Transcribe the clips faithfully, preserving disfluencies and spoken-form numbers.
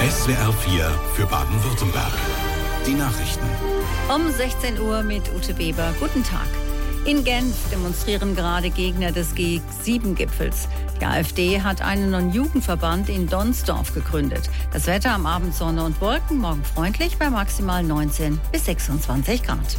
S W R vier für Baden-Württemberg. Die Nachrichten. Um sechzehn Uhr mit Ute Weber. Guten Tag. In Genf demonstrieren gerade Gegner des G sieben Gipfels. Die AfD hat einen neuen Jugendverband in Donsdorf gegründet. Das Wetter am Abend Sonne und Wolken, morgen freundlich bei maximal neunzehn bis sechsundzwanzig Grad.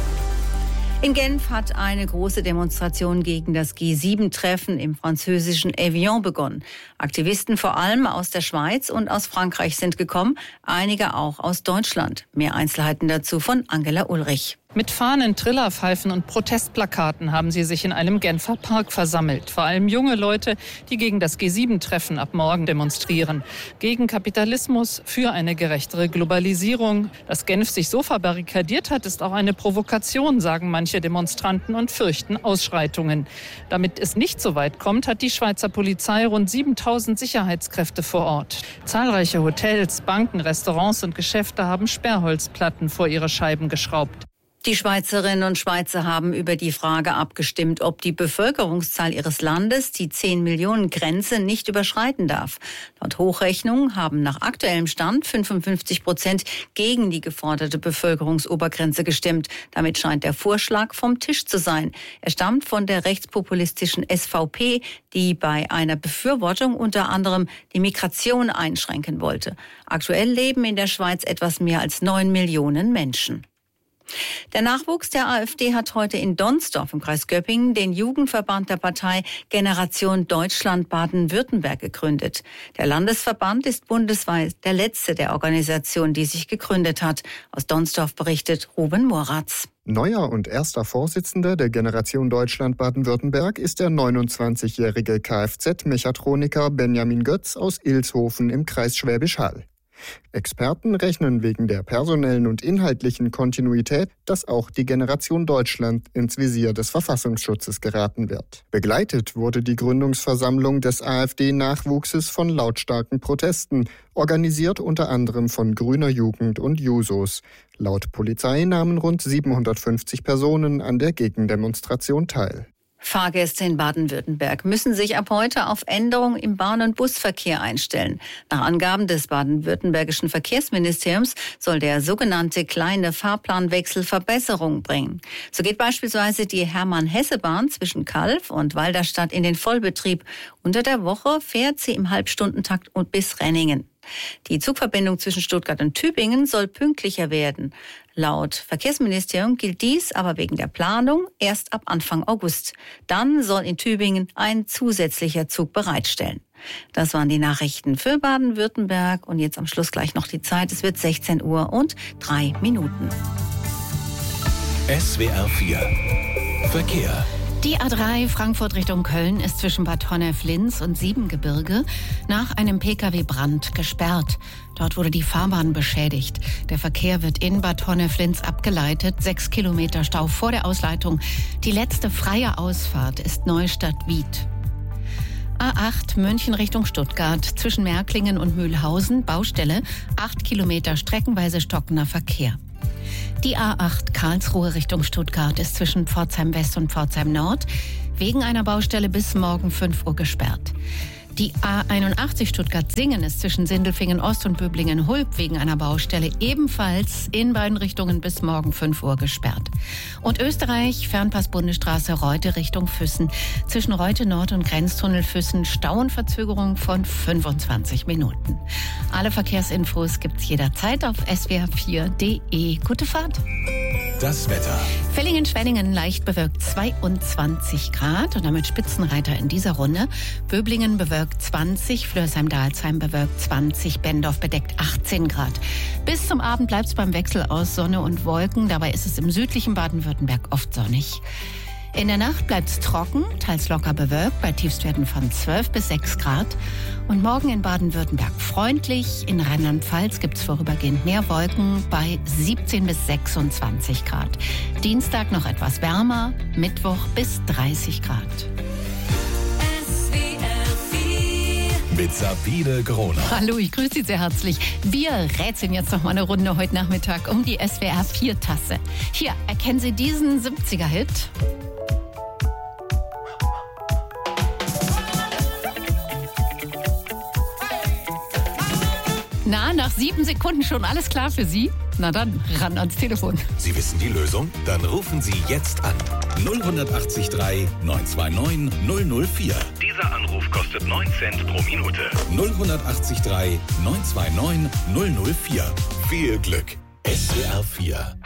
In Genf hat eine große Demonstration gegen das G sieben Treffen im französischen Evian begonnen. Aktivisten vor allem aus der Schweiz und aus Frankreich sind gekommen, einige auch aus Deutschland. Mehr Einzelheiten dazu von Angela Ulrich. Mit Fahnen, Trillerpfeifen und Protestplakaten haben sie sich in einem Genfer Park versammelt. Vor allem junge Leute, die gegen das G sieben Treffen ab morgen demonstrieren. Gegen Kapitalismus, für eine gerechtere Globalisierung. Dass Genf sich so verbarrikadiert hat, ist auch eine Provokation, sagen manche Demonstranten und fürchten Ausschreitungen. Damit es nicht so weit kommt, hat die Schweizer Polizei rund siebentausend Sicherheitskräfte vor Ort. Zahlreiche Hotels, Banken, Restaurants und Geschäfte haben Sperrholzplatten vor ihre Scheiben geschraubt. Die Schweizerinnen und Schweizer haben über die Frage abgestimmt, ob die Bevölkerungszahl ihres Landes die zehn Millionen Grenze nicht überschreiten darf. Laut Hochrechnung haben nach aktuellem Stand fünfundfünfzig Prozent gegen die geforderte Bevölkerungsobergrenze gestimmt. Damit scheint der Vorschlag vom Tisch zu sein. Er stammt von der rechtspopulistischen S V P, die bei einer Befürwortung unter anderem die Migration einschränken wollte. Aktuell leben in der Schweiz etwas mehr als neun Millionen Menschen. Der Nachwuchs der AfD hat heute in Donsdorf im Kreis Göppingen den Jugendverband der Partei Generation Deutschland Baden-Württemberg gegründet. Der Landesverband ist bundesweit der letzte der Organisation, die sich gegründet hat. Aus Donsdorf berichtet Ruben Moratz. Neuer und erster Vorsitzender der Generation Deutschland Baden-Württemberg ist der neunundzwanzigjährige Kfz-Mechatroniker Benjamin Götz aus Ilshofen im Kreis Schwäbisch Hall. Experten rechnen wegen der personellen und inhaltlichen Kontinuität, dass auch die Generation Deutschland ins Visier des Verfassungsschutzes geraten wird. Begleitet wurde die Gründungsversammlung des AfD-Nachwuchses von lautstarken Protesten, organisiert unter anderem von Grüner Jugend und Jusos. Laut Polizei nahmen rund siebenhundertfünfzig Personen an der Gegendemonstration teil. Fahrgäste in Baden-Württemberg müssen sich ab heute auf Änderungen im Bahn- und Busverkehr einstellen. Nach Angaben des baden-württembergischen Verkehrsministeriums soll der sogenannte kleine Fahrplanwechsel Verbesserungen bringen. So geht beispielsweise die Hermann-Hesse-Bahn zwischen Calw und Walderstadt in den Vollbetrieb. Unter der Woche fährt sie im Halbstundentakt bis Renningen. Die Zugverbindung zwischen Stuttgart und Tübingen soll pünktlicher werden. Laut Verkehrsministerium gilt dies aber wegen der Planung erst ab Anfang August. Dann soll in Tübingen ein zusätzlicher Zug bereitstellen. Das waren die Nachrichten für Baden-Württemberg. Und jetzt am Schluss gleich noch die Zeit. Es wird sechzehn Uhr und drei Minuten. S W R vier Verkehr. Die A drei Frankfurt Richtung Köln ist zwischen Bad Honnef-Linz und Siebengebirge nach einem Pkw-Brand gesperrt. Dort wurde die Fahrbahn beschädigt. Der Verkehr wird in Bad Honnef-Linz abgeleitet. Sechs Kilometer Stau vor der Ausleitung. Die letzte freie Ausfahrt ist Neustadt-Wied. A acht München Richtung Stuttgart zwischen Märklingen und Mühlhausen. Baustelle. Acht Kilometer streckenweise stockender Verkehr. Die A acht Karlsruhe Richtung Stuttgart ist zwischen Pforzheim West und Pforzheim Nord wegen einer Baustelle bis morgen fünf Uhr gesperrt. Die A einundachtzig Stuttgart-Singen ist zwischen Sindelfingen Ost und Böblingen-Hulb wegen einer Baustelle ebenfalls in beiden Richtungen bis morgen fünf Uhr gesperrt. Und Österreich, Fernpass-Bundesstraße Reute Richtung Füssen. Zwischen Reute Nord und Grenztunnel Füssen Stau und Verzögerung von fünfundzwanzig Minuten. Alle Verkehrsinfos gibt's jederzeit auf s w r vier punkt d e. Gute Fahrt! Das Wetter. Villingen-Schwenningen leicht bewölkt zweiundzwanzig Grad und damit Spitzenreiter in dieser Runde. Böblingen bewölkt zwanzig, Flörsheim-Dalsheim bewölkt zwanzig, Bendorf bedeckt achtzehn Grad. Bis zum Abend bleibt es beim Wechsel aus Sonne und Wolken. Dabei ist es im südlichen Baden-Württemberg oft sonnig. In der Nacht bleibt es trocken, teils locker bewölkt, bei Tiefstwerten von zwölf bis sechs Grad. Und morgen in Baden-Württemberg freundlich. In Rheinland-Pfalz gibt es vorübergehend mehr Wolken bei siebzehn bis sechsundzwanzig Grad. Dienstag noch etwas wärmer, Mittwoch bis dreißig Grad. Mit Sabine Groner. Hallo, ich grüße Sie sehr herzlich. Wir rätseln jetzt noch mal eine Runde heute Nachmittag um die S W R vier Tasse. Hier, erkennen Sie diesen siebziger-Hit? Na, nach sieben Sekunden schon alles klar für Sie? Na dann, ran ans Telefon. Sie wissen die Lösung? Dann rufen Sie jetzt an. null acht drei neun zwei neun null null vier. Dieser Anruf kostet neun Cent pro Minute. null acht drei neun zwei neun null null vier. Viel Glück. S W R vier